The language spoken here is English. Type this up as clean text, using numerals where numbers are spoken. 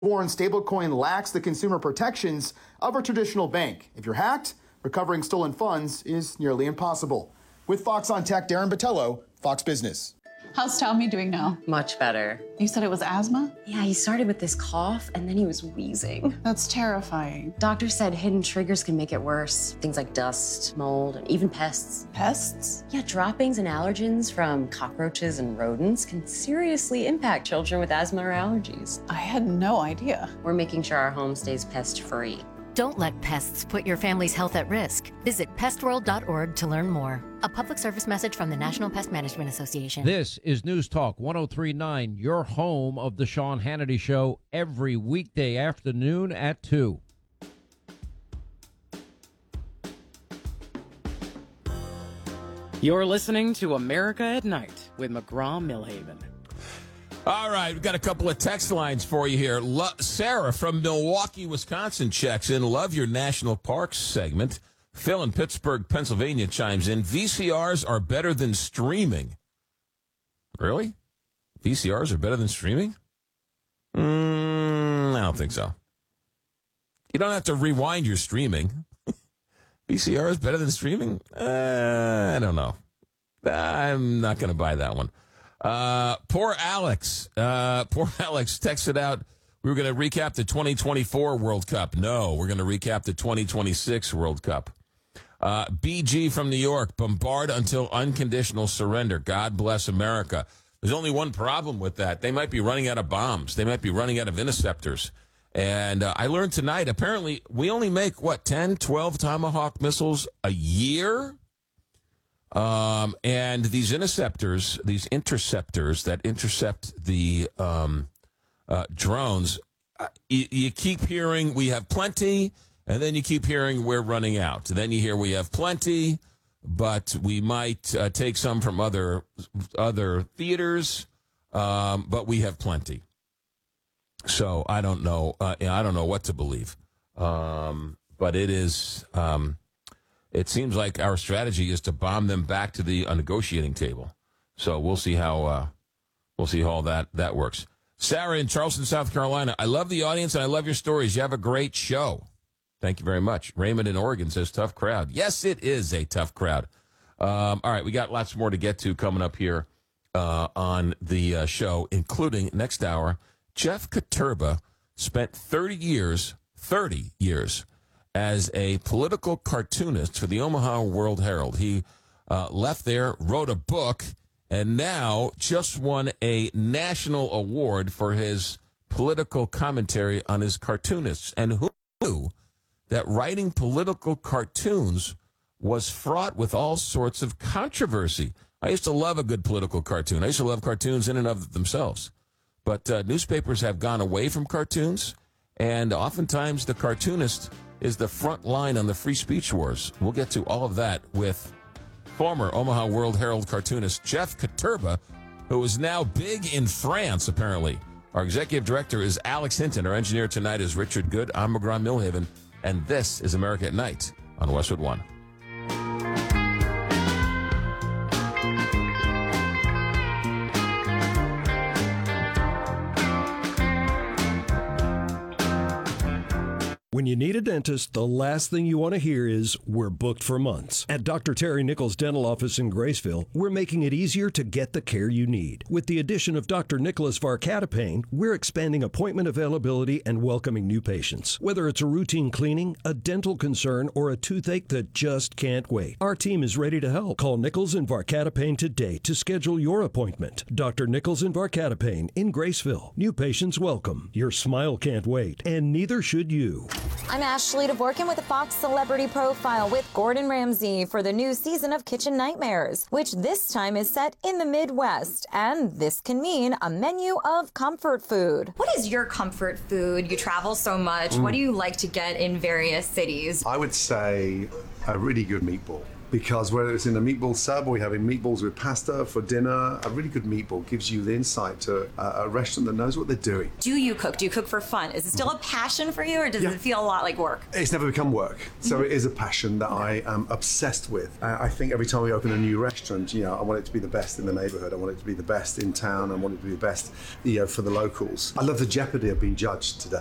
Foreign stablecoin lacks the consumer protections of a traditional bank. If you're hacked, recovering stolen funds is nearly impossible. With Fox on Tech, Darren Botello, Fox Business. How's Tommy doing now? Much better. You said it was asthma? Yeah, he started with this cough and then he was wheezing. That's terrifying. Doctor said hidden triggers can make it worse. Things like dust, mold, and even pests. Pests? Yeah, droppings and allergens from cockroaches and rodents can seriously impact children with asthma or allergies. I had no idea. We're making sure our home stays pest-free. Don't let pests put your family's health at risk. Visit pestworld.org to learn more. A public service message from the National Pest Management Association. This is News Talk 103.9, your home of the Sean Hannity Show, every weekday afternoon at 2. You're listening to America at Night with McGraw-Millhaven. All right, we've got a couple of text lines for you here. Sarah from Milwaukee, Wisconsin checks in. Love your National Parks segment. Phil in Pittsburgh, Pennsylvania chimes in. VCRs are better than streaming. Really? VCRs are better than streaming? I don't think so. You don't have to rewind your streaming. VCR is better than streaming? I don't know. I'm not going to buy that one. Poor Alex texted out, we were going to recap the 2024 World Cup. No, we're going to recap the 2026 World Cup. BG from New York, bombard until unconditional surrender. God bless America. There's only one problem with that. They might be running out of bombs. They might be running out of interceptors. And I learned tonight, apparently, we only make, 10, 12 Tomahawk missiles a year? And these interceptors that intercept the drones, you keep hearing we have plenty, and then you keep hearing we're running out. Then you hear we have plenty, but we might take some from other theaters, but we have plenty. So I don't know. I don't know what to believe. But it is. It seems like our strategy is to bomb them back to the negotiating table. So we'll see how all that works. Sarah in Charleston, South Carolina. I love the audience and I love your stories. You have a great show. Thank you very much. Raymond in Oregon says tough crowd. Yes, it is a tough crowd. All right, we got lots more to get to coming up here on the show, including next hour. Jeff Katerba spent 30 years as a political cartoonist for the Omaha World Herald. He left there, wrote a book, and now just won a national award for his political commentary on his cartoonists. And who knew that writing political cartoons was fraught with all sorts of controversy? I used to love a good political cartoon. I used to love cartoons in and of themselves. But newspapers have gone away from cartoons, and oftentimes the cartoonist is the front line on the free speech wars. We'll get to all of that with former Omaha World Herald cartoonist Jeff Katerba, who is now big in France, apparently. Our executive director is Alex Hinton. Our engineer tonight is Richard Good. I'm McGraw-Millhaven, and this is America at Night on Westwood One. When you need a dentist, the last thing you want to hear is, we're booked for months. At Dr. Terry Nichols' dental office in Graceville, we're making it easier to get the care you need. With the addition of Dr. Nicholas Varcatapane, we're expanding appointment availability and welcoming new patients. Whether it's a routine cleaning, a dental concern, or a toothache that just can't wait, our team is ready to help. Call Nichols and Varcatapane today to schedule your appointment. Dr. Nichols and Varcatapane in Graceville. New patients welcome. Your smile can't wait, and neither should you. I'm Ashley DeVorkin with a Fox Celebrity Profile with Gordon Ramsay for the new season of Kitchen Nightmares, which this time is set in the Midwest. And this can mean a menu of comfort food. What is your comfort food? You travel so much. What do you like to get in various cities? I would say a really good meatball. because whether it's in a meatball sub or you're having meatballs with pasta for dinner, a really good meatball gives you the insight to a restaurant that knows what they're doing. Do you cook? Do you cook for fun? Is it still a passion for you, or does it feel a lot like work? It's never become work, so it is a passion that I am obsessed with. I think every time we open a new restaurant, I want it to be the best in the neighborhood. I want it to be the best in town. I want it to be the best, for the locals. I love the jeopardy of being judged today.